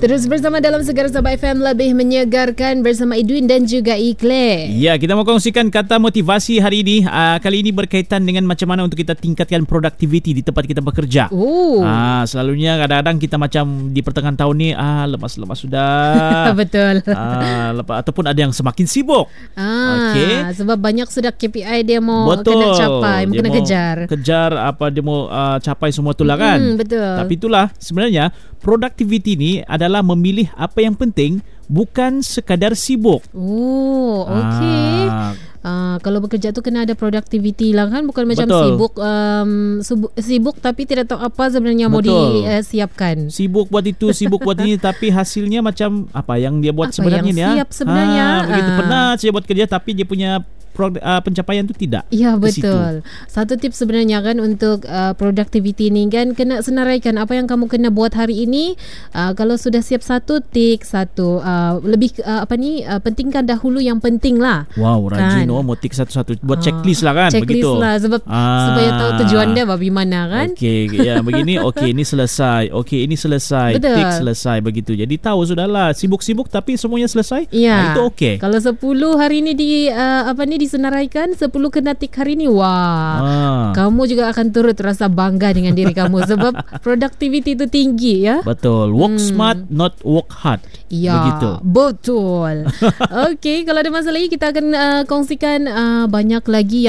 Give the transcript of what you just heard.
Terus bersama dalam Segar Sabah FM, lebih menyegarkan bersama Edwin dan juga Ikle. Ya, kita mau kongsikan kata motivasi hari ini. Kali ini berkaitan dengan macam mana untuk kita tingkatkan produktiviti di tempat kita bekerja. Selalunya kadang-kadang kita macam di pertengahan tahun ni lemas-lemas sudah. Betul. Ataupun ada yang semakin sibuk. Okay. Sebab banyak sudah KPI dia mau kena capai, mau kena kejar apa dia mau capai semua itulah kan. Betul. Tapi itulah sebenarnya productivity ni adalah memilih apa yang penting, bukan sekadar sibuk. Okey. Kalau bekerja tu kena ada productivity lah kan, bukan macam sibuk tapi tidak tahu apa sebenarnya mau disiapkan. Sibuk buat itu, sibuk buat ini, tapi hasilnya macam apa yang dia buat apa sebenarnya yang ni siap sebenarnya. Begitu penat saya buat kerja tapi dia punya pencapaian tu tidak. Ya, betul. Satu tips sebenarnya kan untuk productivity ni kan, kena senaraikan apa yang kamu kena buat hari ini. Kalau sudah siap satu, tik satu. Lebih pentingkan dahulu yang penting lah. Wow, rajin kan? Mau tik satu-satu. Buat checklist lah kan. Checklist begitu lah sebab supaya tahu tujuan dia bagaimana mana kan. Okey, ya begini. Okey, ini selesai. Okey, ini selesai. Betul. Tik selesai begitu. Jadi tahu sudahlah, sibuk-sibuk tapi semuanya selesai. Ya. Itu okey. Kalau 10 hari ni disenaraikan, 10 kena tik hari ni, kamu juga akan turut rasa bangga dengan diri kamu sebab productivity itu tinggi ya. Betul. Work smart, not work hard. Ya, begitu. Betul. Okey, kalau ada masa lagi kita akan kongsikan banyak lagi